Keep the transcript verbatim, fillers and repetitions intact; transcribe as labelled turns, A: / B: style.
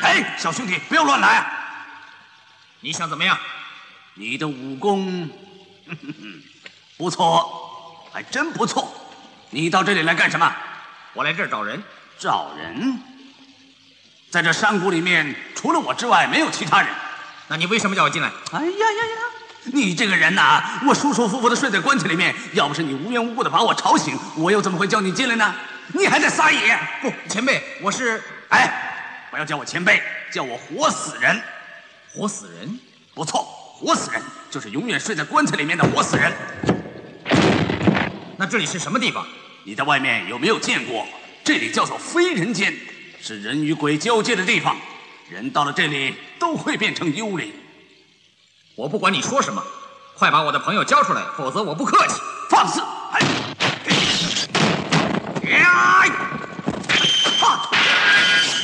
A: 哎，小兄弟，不要乱来！
B: 你想怎么样？
A: 你的武功，呵呵不错，还真不错。你到这里来干什么？
B: 我来这儿找人。
A: 找人？在这山谷里面，除了我之外，没有其他人。
B: 那你为什么叫我进来？
A: 哎呀呀呀！你这个人呐、啊，我舒舒服服的睡在棺材里面，要不是你无缘无故的把我吵醒，我又怎么会叫你进来呢？你还在撒野！
B: 不，前辈，我是……
A: 哎，不要叫我前辈，叫我活死人。
B: 活死人？
A: 不错，活死人就是永远睡在棺材里面的活死人。
B: 那这里是什么地方？
A: 你在外面有没有见过？这里叫做非人间，是人与鬼交界的地方。人到了这里都会变成幽灵。
B: 我不管你说什么，快把我的朋友交出来，否则我不客气。
A: 放肆！哎，呀！哈！